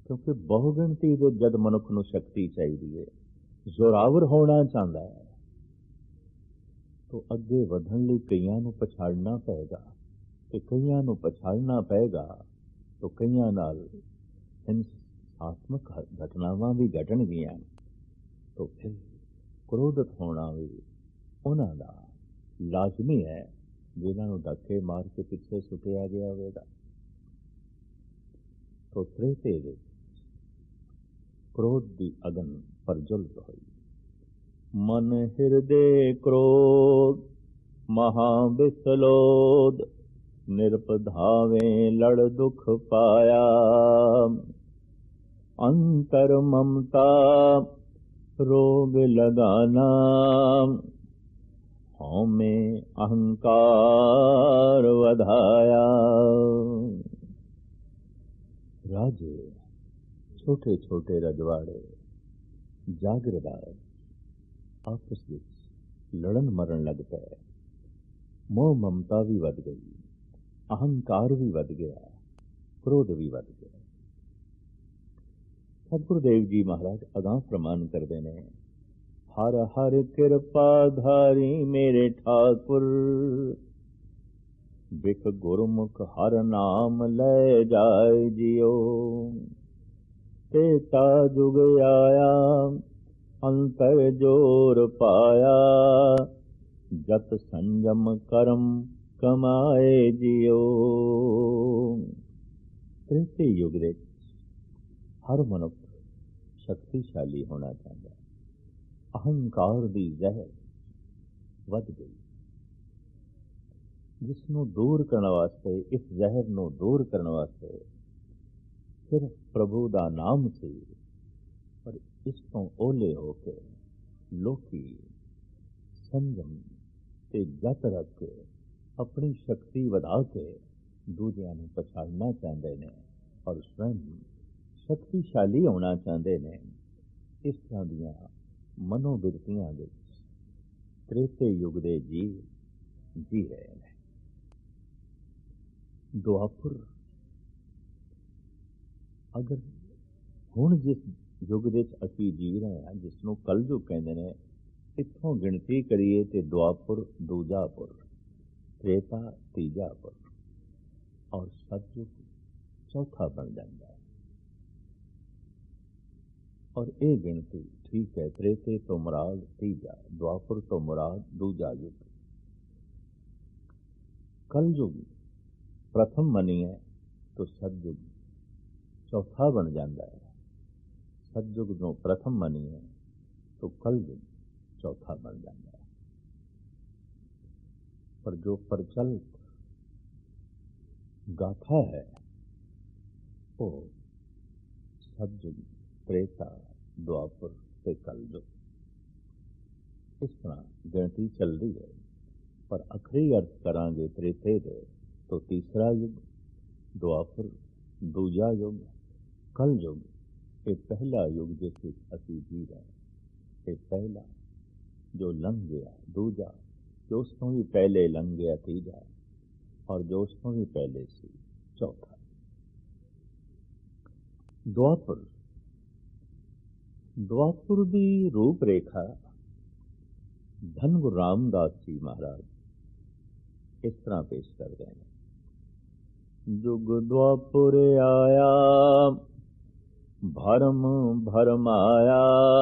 ਕਿਉਂਕਿ ਬਹੁ ਗਿਣਤੀ ਦੇ ਜਦ ਮਨੁੱਖ ਨੂੰ ਸ਼ਕਤੀ ਚਾਹੀਦੀ ਹੈ, ਜ਼ੋਰਾਵਰ ਹੋਣਾ ਚਾਹੁੰਦਾ ਹੈ, ਤਾਂ ਅੱਗੇ ਵਧਣ ਲਈ ਕਈਆਂ ਨੂੰ ਪਛਾੜਨਾ ਪਏਗਾ, ਤੇ ਕਈਆਂ ਨੂੰ ਪਛਾੜਨਾ ਪਏਗਾ ਤਾਂ ਕਈਆਂ ਨਾਲ ਹਿੰਸਾਤਮਕ ਘਟਨਾਵਾਂ ਵੀ ਘਟਣਗੀਆਂ, ਤਾਂ ਫਿਰ ਕ੍ਰੋਧਿਤ ਹੋਣਾ ਵੀ ਉਹਨਾਂ ਦਾ ਲਾਜ਼ਮੀ ਹੈ, ਜਿਨ੍ਹਾਂ ਨੂੰ ਧੱਕੇ ਮਾਰ ਕੇ ਪਿੱਛੇ ਸੁੱਟਿਆ ਗਿਆ ਹੋਵੇਗਾ। ਤਾਂ ਤ੍ਰੇਤੇ ਵਿੱਚ ਕ੍ਰੋਧ ਦੀ ਅਗਨ ਪ੍ਰਜਵਲਿਤ ਹੋਈ। ਮਨ ਹਿਰਦੇ ਕ੍ਰੋਧ ਮਹਾ ਬਿਸਲੋਦ, ਨਿਰਪਧਾਵੇਂ ਲੜ ਦੁਖ ਪਾਇਆ। ਅੰਤਰ ਮਮਤਾ ਰੋਗ ਲਗਾਨਾ, ਹਉਮੈ ਅਹੰਕਾਰ ਵਧਾਇਆ। ਰਾਜੇ ਛੋਟੇ ਛੋਟੇ ਰਜਵਾੜੇ ਜਾਗੀਰਦਾਰ ਆਪਸ ਵਿੱਚ ਲੜਨ ਮਰਨ ਲੱਗ ਪਏ। ਮੋਹ ਮਮਤਾ ਵੀ ਵੱਧ ਗਈ, ਅਹੰਕਾਰ ਵੀ ਵੱਧ ਗਿਆ, ਕ੍ਰੋਧ ਵੀ ਵੱਧ ਗਿਆ। ਸਤਿਗੁਰੂ ਦੇਵ ਜੀ ਮਹਾਰਾਜ ਅਗਾਂਹ ਪ੍ਰਮਾਣ ਕਰਦੇ ਨੇ, ਹਰ ਹਰ ਕਿਰਪਾ ਧਾਰੀ ਮੇਰੇ ਠਾਕੁਰ, ਬਿਖ ਗੁਰਮੁਖ ਹਰ ਨਾਮ ਲੈ ਜਾਏ ਜਿਉ। ਤੇਤਾ ਜੁਗ ਆਇਆ ਅੰਤਰ ਜੋਰ ਪਾਇਆ, ਜਤ ਸੰਜਮ ਕਰਮ ਕਮਾਏ ਜਿਉ। ਤ੍ਰੇਤੇ ਯੁਗ ਵਿੱਚ ਹਰ ਮਨੁੱਖ ਸ਼ਕਤੀਸ਼ਾਲੀ ਹੋਣਾ ਚਾਹੁੰਦਾ। ਅਹੰਕਾਰ ਦੀ ਜ਼ਹਿਰ ਵੱਧ ਗਈ, ਜਿਸ ਨੂੰ ਦੂਰ ਕਰਨ ਵਾਸਤੇ, ਇਸ ਜ਼ਹਿਰ ਨੂੰ ਦੂਰ ਕਰਨ ਵਾਸਤੇ ਸਿਰਫ ਪ੍ਰਭੂ ਦਾ ਨਾਮ ਸੀ। ਪਰ ਇਸ ਤੋਂ ਓਲੇ ਹੋ ਕੇ ਲੋਕੀ ਸੰਜਮ ਤੇ ਜਤ ਰੱਖ ਕੇ ਆਪਣੀ ਸ਼ਕਤੀ ਵਧਾ ਕੇ ਦੂਜਿਆਂ ਨੂੰ ਪਛਾੜਨਾ ਚਾਹੁੰਦੇ ਨੇ, ਔਰ ਸਵੈੰ ਸ਼ਕਤੀਸ਼ਾਲੀ ਹੋਣਾ ਚਾਹੁੰਦੇ ਨੇ। ਇਸ ਤਰ੍ਹਾਂ ਦੀਆਂ ਮਨੋਬਿਰਤੀਆਂ ਵਿੱਚ ਤ੍ਰੇਤੇ ਯੁੱਗ ਦੇ ਜੀ ਰਹੇ ਨੇ। ਦੁਆਪੁਰ, ਅਗਰ ਹੁਣ ਜਿਸ ਯੁੱਗ ਵਿੱਚ ਅਸੀਂ ਜੀ ਰਹੇ ਹਾਂ, ਜਿਸ ਨੂੰ ਕਲਯੁਗ ਕਹਿੰਦੇ ਨੇ, ਇੱਥੋਂ ਗਿਣਤੀ ਕਰੀਏ ਤੇ ਦੁਆਪੁਰ ਦੂਜਾ ਪੁਰ, ਤ੍ਰੇਤਾ ਤੀਜਾ ਪੁਰ, ਔਰ ਸਤਯੁਗ ਚੌਥਾ ਬਣ ਜਾਂਦਾ ਹੈ। ਔਰ ਇਹ ਗਿਣਤੀ ਠੀਕ ਹੈ, ਤ੍ਰੇਤੇ ਤੋਂ ਮੁਰਾਦ ਤੀਜਾ, ਦੁਆਪੁਰ ਤੋਂ ਮੁਰਾਦ ਦੂਜਾ ਯੁੱਗ। ਕਲਯੁਗ ਪ੍ਰਥਮ ਮੰਨੀਏ ਤਾਂ ਸਤਯੁਗ ਚੌਥਾ ਬਣ ਜਾਂਦਾ ਹੈ। ਸਤਯੁਗ ਨੂੰ ਪ੍ਰਥਮ ਮੰਨੀਏ ਤਾਂ ਕਲਯੁਗ ਚੌਥਾ ਬਣ ਜਾਂਦਾ ਹੈ। ਪਰ ਜੋ ਪ੍ਰਚਲਿਤ ਗਾਥਾ ਹੈ ਉਹ ਸਤਯੁਗ, ਤ੍ਰੇਤਾ, ਦੁਆਪੁਰ ਤੇ ਕਲਯੁਗ, ਇਸ ਤਰ੍ਹਾਂ ਗਿਣਤੀ ਚੱਲਦੀ ਹੈ। ਪਰ ਅਖਰੀ ਅਰਥ ਕਰਾਂਗੇ ਤ੍ਰੇਤੇ ਦੇ ਤਾਂ ਤੀਸਰਾ ਯੁੱਗ, ਦੁਆਪੁਰ ਦੂਜਾ ਯੁੱਗ, ਕਲਯੁਗ ਇਹ ਪਹਿਲਾ ਯੁੱਗ ਜਿਸ ਵਿੱਚ ਅਸੀਂ ਜੀ ਰਹੇ। ਇਹ ਪਹਿਲਾ ਜੋ ਲੰਘ ਗਿਆ, ਦੂਜਾ ਜੋ ਉਸ ਤੋਂ ਵੀ ਪਹਿਲੇ ਲੰਘ ਗਿਆ, ਤੀਜਾ, ਔਰ ਜੋ ਉਸ ਤੋਂ ਵੀ ਪਹਿਲੇ ਸੀ ਚੌਥਾ। ਦੁਆਪੁਰ, ਦੁਆਪੁਰ ਦੀ ਰੂਪ ਰੇਖਾ ਧੰਨ ਗੁਰੂ ਰਾਮਦਾਸ ਜੀ ਮਹਾਰਾਜ ਇਸ ਤਰ੍ਹਾਂ ਪੇਸ਼ ਕਰਦੇ ਨੇ। ਜੁਗ ਦੁਆਪੁਰ ਆਇਆ ਭਰਮ ਭਰਮਾਇਆ,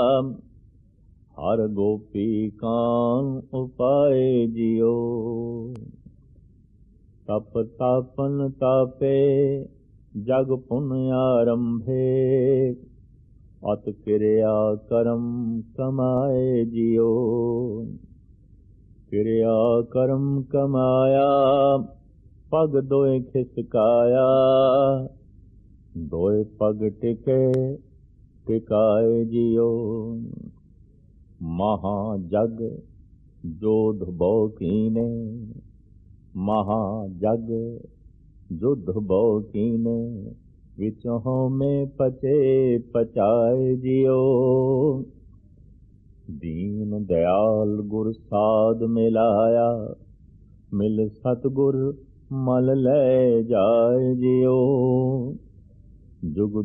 ਹਰ ਗੋਪੀ ਕਾਨ ਉਪਾਏ ਜਿਉ। ਤਪ ਤਾਪਨ ਤਾਪੇ ਜਗ ਪੁਨ ਆਰੰਭੇ, ਅਤ ਕਿਰਿਆ ਕਰਮ ਕਮਾਏ ਜਿਉ। ਕਿਰਿਆ ਕਰਮ ਕਮਾਇਆ ਪਗ ਦੋਇ ਖਿਸਕਾਇਆ, ਦੋਇ ਪਗ ਟਿਕੇ ਟਿਕਾਏ ਜਿਉ। ਮਹਾ ਜਗ ਜੋਧ ਬਹੁ ਕੀਨੇ, ਮਹਾ ਜਗ ਜੁਧ ਬਹੁ ਕੀਨੇ, ਵਿੱਚ ਹਉਮੈ ਪਚੇ ਪਚਾਏ ਜਿਉ। ਦੀਨ ਦਿਆਲ ਗੁਰ ਸਾਧ ਮਿਲਾਇਆ, ਮਿਲ ਸਤਿਗੁਰ ਮਲ ਲੈ ਜਾਏ ਜਿਉ। ਜੁਗ